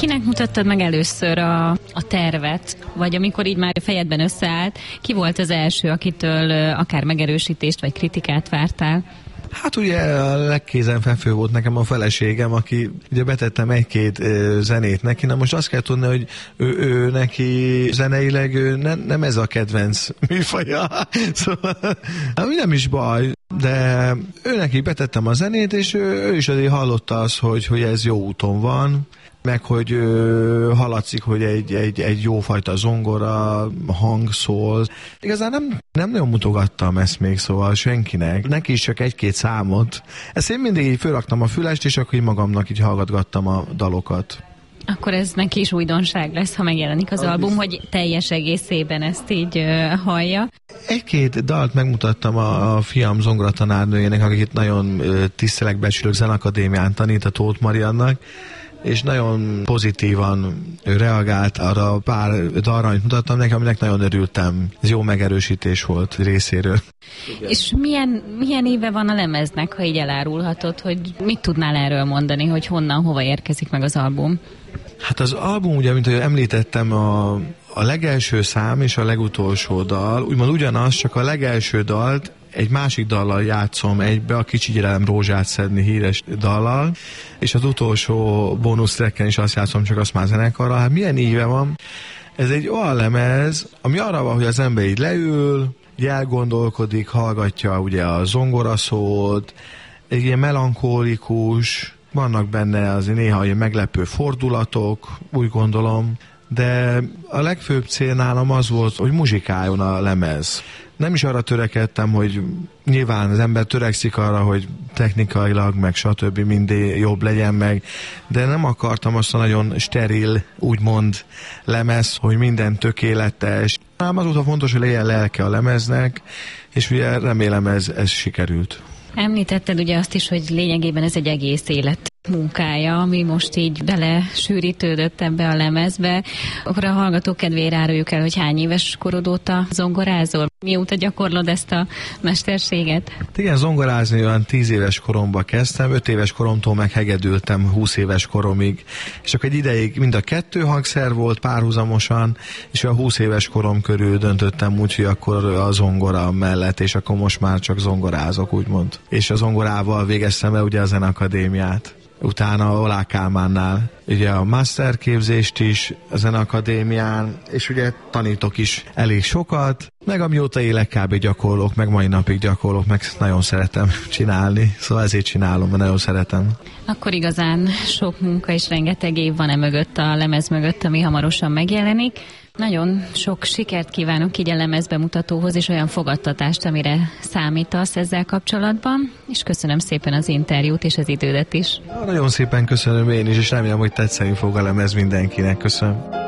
Kinek mutattad meg először a tervet, vagy amikor így már fejedben összeállt, ki volt az első, akitől akár megerősítést vagy kritikát vártál? Hát ugye a legkézenfekvőbb volt nekem a feleségem, aki ugye betettem egy-két zenét neki. Na most azt kell tudni, hogy ő neki zeneileg nem ez a kedvenc műfaja. Szóval nem is baj, de ő neki betettem a zenét, és ő is azért hallotta azt, hogy ez jó úton van, meg hogy hallatszik, hogy egy jófajta zongora hang szól. Igazán nem nagyon mutogattam ezt még, szóval senkinek. Neki is csak egy-két számot. Ezt én mindig így fölraktam a fülest, és akkor így magamnak így hallgatgattam a dalokat. Akkor ez neki is újdonság lesz, ha megjelenik az album, hogy teljes egészében ezt így hallja. Egy-két dalt megmutattam a fiam zongoratanárnőjének, akit nagyon tisztelek, becsülök, Zenakadémián tanít, a Tóth Mariannak, és nagyon pozitívan reagált arra a pár dalra, amit mutattam neki, aminek nagyon örültem. Ez jó megerősítés volt részéről. Igen. És milyen éve van a lemeznek, ha így elárulhatod, hogy mit tudnál erről mondani, hogy honnan, hova érkezik meg az album? Hát az album, ugye, mint ahogy említettem, a legelső szám és a legutolsó dal, úgymond ugyanaz, csak a legelső dalt egy másik dallal játszom egybe, a Kicsi gyerelem rózsát szedni híres dallal, és az utolsó bónusz tracken is azt játszom, csak azt már zenekarral. Hát milyen íve van? Ez egy olyan lemez, ami arra van, hogy az ember így leül, így elgondolkodik, hallgatja ugye a zongoraszót, egy ilyen melankólikus, vannak benne azért néha ilyen meglepő fordulatok, úgy gondolom, de a legfőbb cél nálam az volt, hogy muzsikáljon a lemez. Nem is arra törekedtem, hogy nyilván az ember törekszik arra, hogy technikailag, meg stb. Mindig jobb legyen meg, de nem akartam azt a nagyon steril, úgymond lemez, hogy minden tökéletes. Ám azóta fontos, hogy legyen lelke a lemeznek, és ugye remélem ez sikerült. Említetted ugye azt is, hogy lényegében ez egy egész élet munkája, ami most így belesűrítődött ebbe a lemezbe. Akkor a hallgatók kedvére áruljuk el, hogy hány éves korod óta zongorázol? Mióta gyakorlod ezt a mesterséget? Igen, zongorázni olyan 10 éves koromban kezdtem, 5 éves koromtól meg hegedültem 20 éves koromig. És akkor egy ideig mind a 2 hangszer volt párhuzamosan, és a 20 éves korom körül döntöttem úgy, hogy akkor a zongora mellett, és akkor most már csak zongorázok, úgymond. És a zongorával végeztem el ugye a Zenakadémiát. Utána Olá Kálmánnál ugye a masterképzést is a Zenakadémián, és ugye tanítok is elég sokat, meg amióta élek kb. Gyakorlok, meg mai napig gyakorlok, meg nagyon szeretem csinálni, szóval ezért csinálom, mert nagyon szeretem. Akkor igazán sok munka és rengeteg év van mögött, a lemez mögött, ami hamarosan megjelenik. Nagyon sok sikert kívánok így a lemezbemutatóhoz, és olyan fogadtatást, amire számítasz ezzel kapcsolatban, és köszönöm szépen az interjút és az idődet is. Nagyon szépen köszönöm én is, és remélem, hogy tetszeni fog a lemez mindenkinek. Köszönöm.